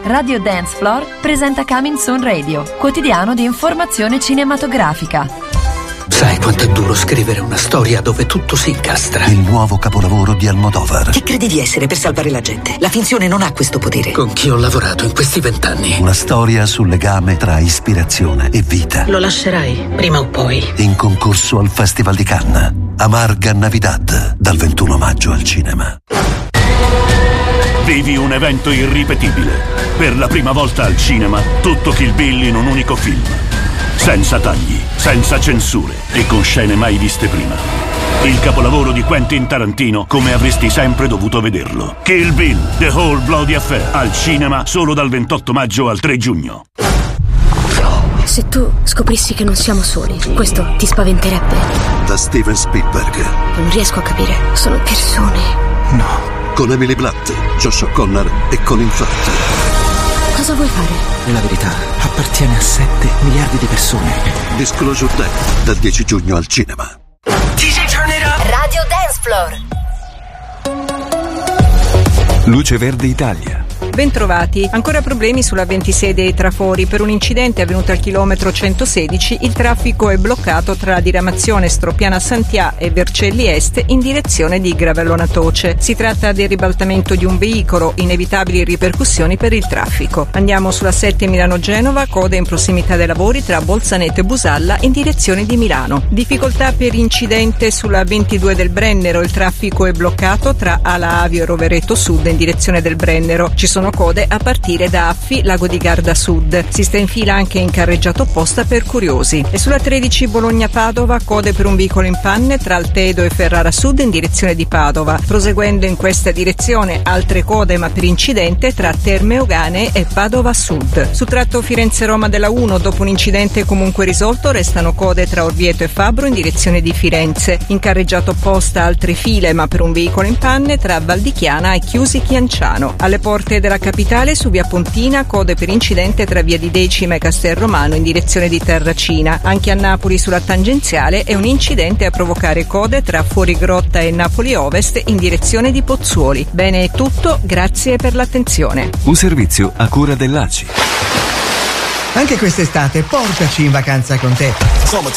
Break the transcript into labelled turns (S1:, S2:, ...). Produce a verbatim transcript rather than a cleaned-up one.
S1: Radio Dance Floor presenta Coming Soon Radio, quotidiano di informazione cinematografica.
S2: Sai quanto è duro scrivere una storia dove tutto si incastra?
S3: Il nuovo capolavoro di Almodovar.
S4: Chi credi di essere per salvare la gente? La finzione non ha questo potere.
S2: Con chi ho lavorato in questi vent'anni?
S3: Una storia sul legame tra ispirazione e vita.
S4: Lo lascerai, prima o poi.
S3: In concorso al Festival di Cannes. Amarga Navidad, dal ventuno maggio al cinema.
S5: Vivi un evento irripetibile. Per la prima volta al cinema, tutto Kill Bill in un unico film. Senza tagli, senza censure e con scene mai viste prima. Il capolavoro di Quentin Tarantino come avresti sempre dovuto vederlo. Kill Bill, The Whole Bloody Affair, al cinema solo dal ventotto maggio al tre giugno.
S6: Se tu scoprissi che non siamo soli, questo ti spaventerebbe?
S3: Da Steven Spielberg.
S6: Non riesco a capire, sono persone.
S3: No. Con Emily Blunt, Josh O'Connor e Colin Firth.
S6: Cosa vuoi fare?
S2: La verità appartiene a sette miliardi di persone.
S3: Disclosure Day, dal dieci giugno al cinema.
S1: Radio Dance Floor.
S7: Luce Verde Italia.
S8: Bentrovati. Ancora problemi sulla ventisei dei Trafori. Per un incidente avvenuto al chilometro centosedici il traffico è bloccato tra diramazione Stropiana Santià e Vercelli Est in direzione di Gravellona Toce. Si tratta del ribaltamento di un veicolo, inevitabili ripercussioni per il traffico. Andiamo sulla sette Milano-Genova, coda in prossimità dei lavori tra Bolzaneto e Busalla in direzione di Milano. Difficoltà per incidente sulla ventidue del Brennero, il traffico è bloccato tra Ala Avio e Rovereto Sud in direzione del Brennero. Ci sono code a partire da Affi, Lago di Garda Sud. Si sta in fila anche in carreggiata opposta per curiosi. E sulla tredici Bologna-Padova, code per un veicolo in panne tra Altedo e Ferrara Sud in direzione di Padova. Proseguendo in questa direzione, altre code ma per incidente tra Terme Ogane e Padova Sud. Sul tratto Firenze-Roma della uno, dopo un incidente comunque risolto, restano code tra Orvieto e Fabbro in direzione di Firenze. In carreggiata opposta altre file ma per un veicolo in panne tra Valdichiana e Chiusi Chianciano. Alle porte della capitale su via Pontina, code per incidente tra via di Decima e Castel Romano in direzione di Terracina. Anche a Napoli sulla tangenziale è un incidente a provocare code tra Fuorigrotta e Napoli Ovest in direzione di Pozzuoli. Bene, è tutto, grazie per l'attenzione.
S7: Un servizio a cura dell'A C I.
S9: Anche quest'estate portaci in vacanza con te.